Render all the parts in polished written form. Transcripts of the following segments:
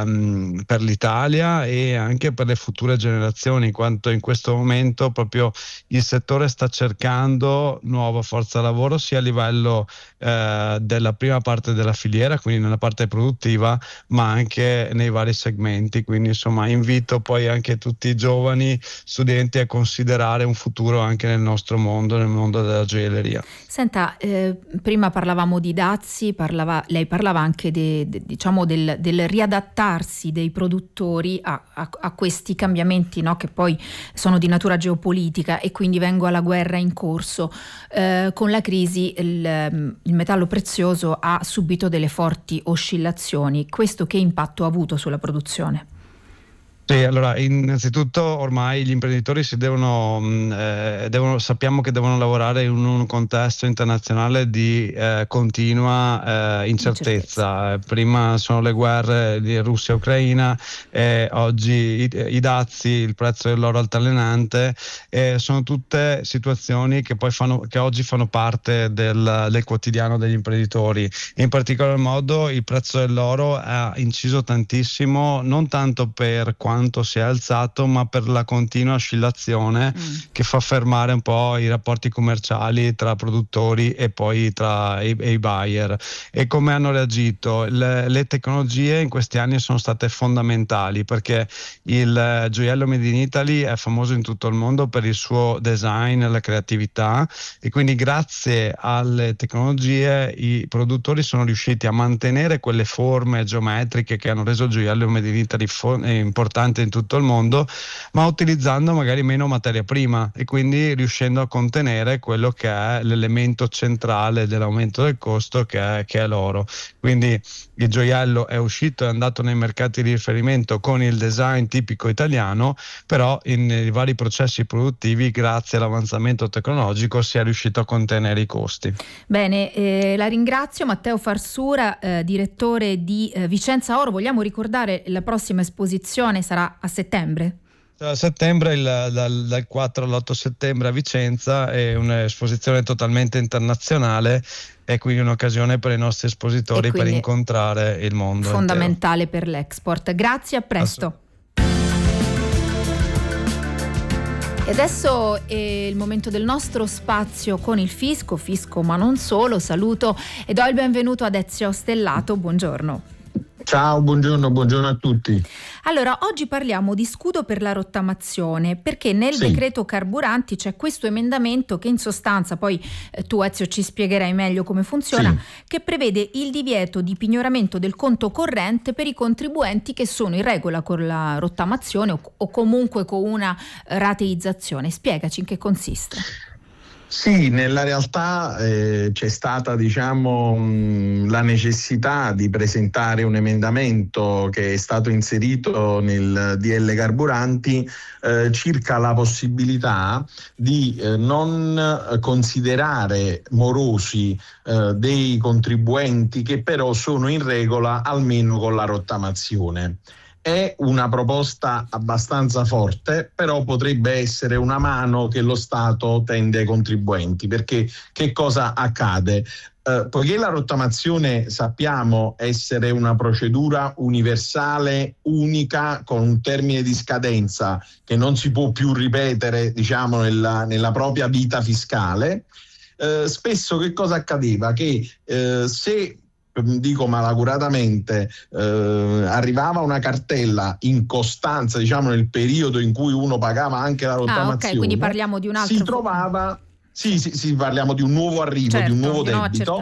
per l'Italia e anche per le future generazioni, in quanto in questo momento proprio il settore sta cercando nuova forza lavoro sia a livello della prima parte della filiera, quindi nella parte produttiva, ma anche nei vari segmenti. Quindi insomma invito poi anche tutti i giovani studenti a considerare un futuro anche nel nostro mondo, nel mondo della gioielleria. Senta, prima parlavamo di dazi, lei parlava anche diciamo del riadattarsi dei produttori a questi cambiamenti, no, che poi sono di natura geopolitica, e quindi vengo alla guerra in corso. Con la crisi il metallo prezioso ha subito delle forti oscillazioni. Questo che impatto ha avuto sulla produzione? Sì, allora innanzitutto ormai gli imprenditori sappiamo che devono lavorare in un contesto internazionale di continua incertezza. Prima sono le guerre di Russia e Ucraina, oggi i dazi, il prezzo dell'oro altalenante, sono tutte situazioni che poi che oggi fanno parte del quotidiano degli imprenditori. In particolar modo il prezzo dell'oro ha inciso tantissimo, non tanto per quanto si è alzato, ma per la continua oscillazione che fa fermare un po' i rapporti commerciali tra produttori e poi tra i buyer. E come hanno reagito? Le tecnologie in questi anni sono state fondamentali, perché il gioiello Made in Italy è famoso in tutto il mondo per il suo design, la creatività, e quindi grazie alle tecnologie i produttori sono riusciti a mantenere quelle forme geometriche che hanno reso il gioiello Made in Italy importante in tutto il mondo, ma utilizzando magari meno materia prima e quindi riuscendo a contenere quello che è l'elemento centrale dell'aumento del costo, che è l'oro. Quindi il gioiello è uscito, è andato nei mercati di riferimento con il design tipico italiano, però nei vari processi produttivi, grazie all'avanzamento tecnologico, si è riuscito a contenere i costi. Bene, la ringrazio. Matteo Farsura, direttore di Vicenza Oro. Vogliamo ricordare la prossima esposizione? Sarà a settembre? A settembre, dal 4 all'8 settembre a Vicenza, è un'esposizione totalmente internazionale e quindi un'occasione per i nostri espositori per incontrare il mondo fondamentale intero. Per l'export. Grazie, a presto. E adesso è il momento del nostro spazio con il fisco ma non solo. Saluto e do il benvenuto ad Ezio Stellato. Buongiorno. Ciao, buongiorno a tutti. Allora, oggi parliamo di scudo per la rottamazione, perché nel decreto carburanti c'è questo emendamento che in sostanza, poi tu Ezio ci spiegherai meglio come funziona, che prevede il divieto di pignoramento del conto corrente per i contribuenti che sono in regola con la rottamazione o comunque con una rateizzazione. Spiegaci in che consiste. Sì, nella realtà c'è stata la necessità di presentare un emendamento che è stato inserito nel DL Carburanti circa la possibilità di non considerare morosi dei contribuenti che però sono in regola almeno con la rottamazione. È una proposta abbastanza forte, però potrebbe essere una mano che lo Stato tende ai contribuenti, perché che cosa accade? Poiché la rottamazione sappiamo essere una procedura universale, unica, con un termine di scadenza che non si può più ripetere, nella propria vita fiscale, spesso che cosa accadeva? Che se malacuratamente arrivava una cartella in costanza, nel periodo in cui uno pagava anche la rottamazione, quindi parliamo di un altro. Si trovava. Sì, parliamo di un nuovo arrivo, di un nuovo debito.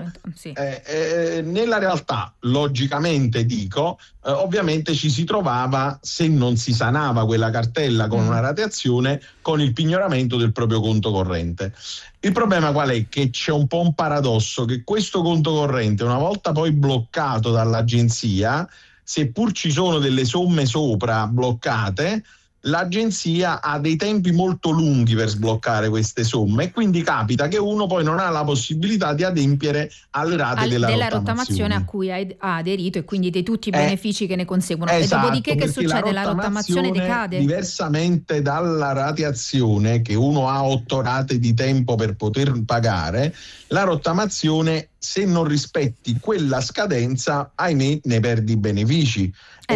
Nella realtà, logicamente ovviamente ci si trovava, se non si sanava quella cartella con una rateazione, con il pignoramento del proprio conto corrente. Il problema qual è? Che c'è un po' un paradosso, che questo conto corrente, una volta poi bloccato dall'agenzia, seppur ci sono delle somme sopra bloccate, l'agenzia ha dei tempi molto lunghi per sbloccare queste somme e quindi capita che uno poi non ha la possibilità di adempiere alle rate della rottamazione a cui ha aderito e quindi di tutti i benefici che ne conseguono. Esatto, e dopodiché che succede? La rottamazione decade? Diversamente dalla rateazione, che uno ha 8 rate di tempo per poter pagare, la rottamazione, se non rispetti quella scadenza, ahimè, ne perdi i benefici.